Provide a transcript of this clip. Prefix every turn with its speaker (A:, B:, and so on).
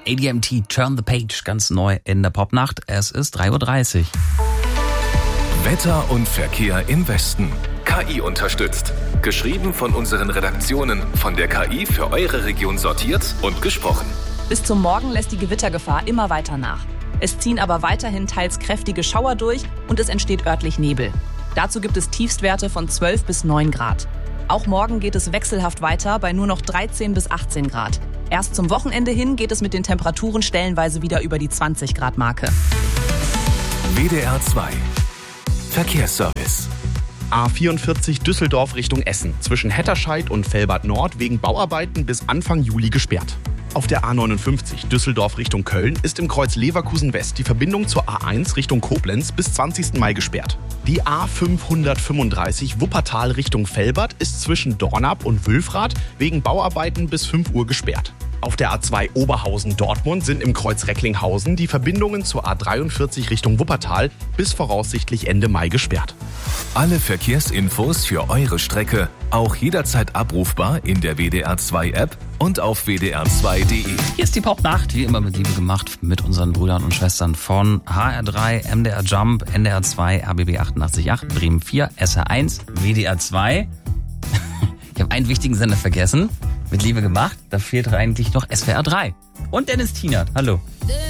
A: ADMT, Turn the Page, ganz neu in der Popnacht. Es ist 3:30 Uhr.
B: Wetter und Verkehr im Westen. KI unterstützt. Geschrieben von unseren Redaktionen, von der KI für eure Region sortiert und gesprochen.
C: Bis zum Morgen lässt die Gewittergefahr immer weiter nach. Es ziehen aber weiterhin teils kräftige Schauer durch und es entsteht örtlich Nebel. Dazu gibt es Tiefstwerte von 12 bis 9 Grad. Auch morgen geht es wechselhaft weiter bei nur noch 13 bis 18 Grad. Erst zum Wochenende hin geht es mit den Temperaturen stellenweise wieder über die 20 Grad Marke.
B: WDR 2 Verkehrsservice.
D: A44 Düsseldorf Richtung Essen. Zwischen Hetterscheid und Velbert Nord wegen Bauarbeiten bis Anfang Juli gesperrt. Auf der A59 Düsseldorf Richtung Köln ist im Kreuz Leverkusen West die Verbindung zur A1 Richtung Koblenz bis 20. Mai gesperrt. Die A535 Wuppertal Richtung Velbert ist zwischen Dornap und Wülfrath wegen Bauarbeiten bis 5 Uhr gesperrt. Auf der A2 Oberhausen-Dortmund sind im Kreuz Recklinghausen die Verbindungen zur A43 Richtung Wuppertal bis voraussichtlich Ende Mai gesperrt.
B: Alle Verkehrsinfos für eure Strecke auch jederzeit abrufbar in der WDR 2 App und auf wdr2.de.
A: Hier ist die Popnacht, wie immer mit Liebe gemacht, mit unseren Brüdern und Schwestern von HR3, MDR Jump, NDR 2, RBB 88.8, Bremen 4, SR1, WDR 2. Ich habe einen wichtigen Sender vergessen. Mit Liebe gemacht, da fehlt eigentlich noch SWR 3. Und Dennis Tienert. Hallo.